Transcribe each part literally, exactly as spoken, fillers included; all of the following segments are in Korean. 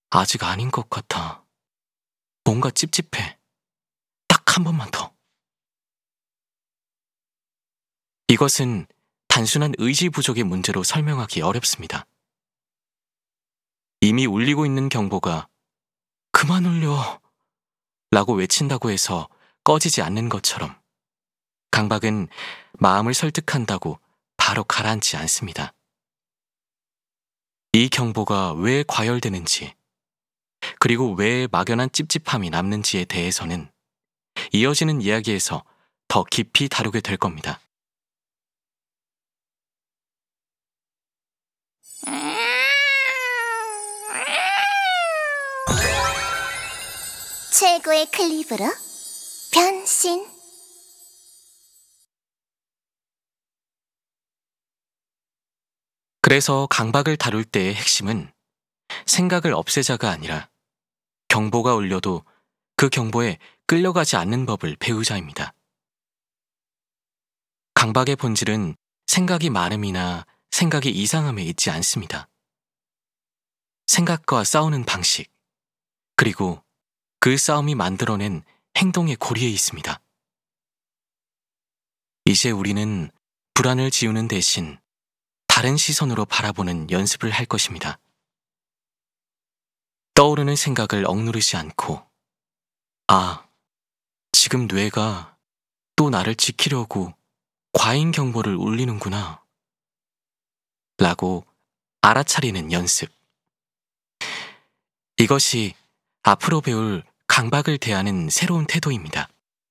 아직 아닌 것 같아. 뭔가 찝찝해. 딱 한 번만 더. 이것은 단순한 의지 부족의 문제로 설명하기 어렵습니다. 이미 울리고 있는 경보가 그만 울려 라고 외친다고 해서 꺼지지 않는 것처럼 강박은 마음을 설득한다고 바로 가라앉지 않습니다. 이 경보가 왜 과열되는지, 그리고 왜 막연한 찝찝함이 남는지에 대해서는 이어지는 이야기에서 더 깊이 다루게 될 겁니다. 최고의 클립으로 변신. 그래서 강박을 다룰 때의 핵심은 생각을 없애자가 아니라 경보가 울려도 그 경보에 끌려가지 않는 법을 배우자입니다. 강박의 본질은 생각이 많음이나 생각이 이상함에 있지 않습니다. 생각과 싸우는 방식, 그리고 그 싸움이 만들어낸 행동의 고리에 있습니다. 이제 우리는 불안을 지우는 대신 다른 시선으로 바라보는 연습을 할 것입니다. 떠오르는 생각을 억누르지 않고, 아, 지금 뇌가 또 나를 지키려고 과잉 경보를 울리는구나 라고 알아차리는 연습. 이것이 앞으로 배울 강박을 대하는 새로운 태도입니다.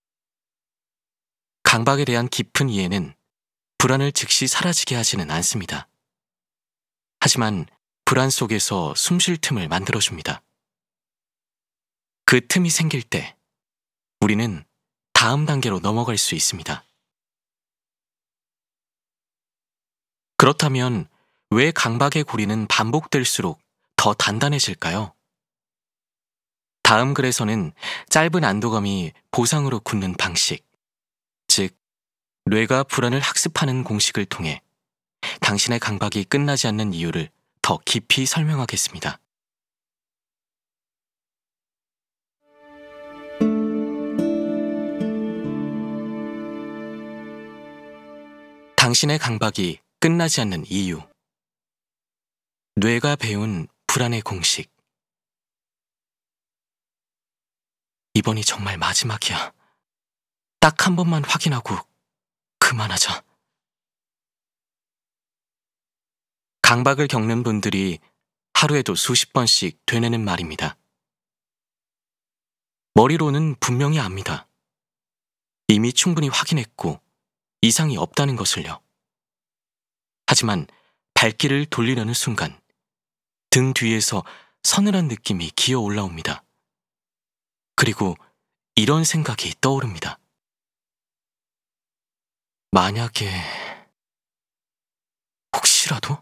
강박에 대한 깊은 이해는 불안을 즉시 사라지게 하지는 않습니다. 하지만 불안 속에서 숨 쉴 틈을 만들어줍니다. 그 틈이 생길 때 우리는 다음 단계로 넘어갈 수 있습니다. 그렇다면 왜 강박의 고리는 반복될수록 더 단단해질까요? 다음 글에서는 짧은 안도감이 보상으로 굳는 방식, 즉 뇌가 불안을 학습하는 공식을 통해 당신의 강박이 끝나지 않는 이유를 더 깊이 설명하겠습니다. 당신의 강박이 끝나지 않는 이유. 뇌가 배운 불안의 공식. 이번이 정말 마지막이야. 딱 한 번만 확인하고 그만하자. 강박을 겪는 분들이 하루에도 수십 번씩 되뇌는 말입니다. 머리로는 분명히 압니다. 이미 충분히 확인했고 이상이 없다는 것을요. 하지만 발길을 돌리려는 순간 등 뒤에서 서늘한 느낌이 기어 올라옵니다. 그리고 이런 생각이 떠오릅니다. 만약에... 혹시라도?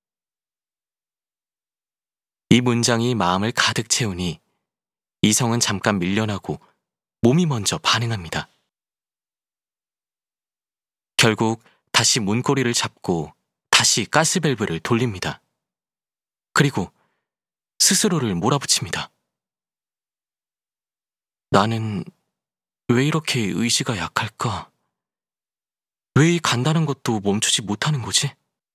이 문장이 마음을 가득 채우니 이성은 잠깐 밀려나고 몸이 먼저 반응합니다. 결국 다시 문고리를 잡고 다시 가스밸브를 돌립니다. 그리고 스스로를 몰아붙입니다. 나는 왜 이렇게 의지가 약할까? 왜 이 간다는 것도 멈추지 못하는 거지?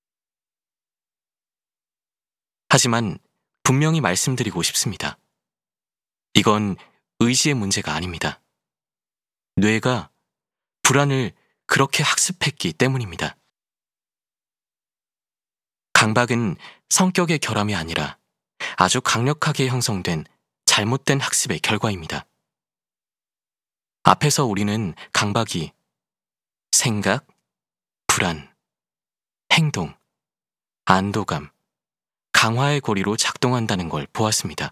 하지만 분명히 말씀드리고 싶습니다. 이건 의지의 문제가 아닙니다. 뇌가 불안을 그렇게 학습했기 때문입니다. 강박은 성격의 결함이 아니라 아주 강력하게 형성된 잘못된 학습의 결과입니다. 앞에서 우리는 강박이 생각, 불안, 행동, 안도감, 강화의 고리로 작동한다는 걸 보았습니다.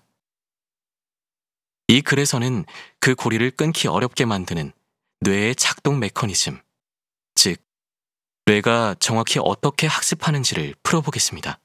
이 글에서는 그 고리를 끊기 어렵게 만드는 뇌의 작동 메커니즘, 즉 뇌가 정확히 어떻게 학습하는지를 풀어보겠습니다.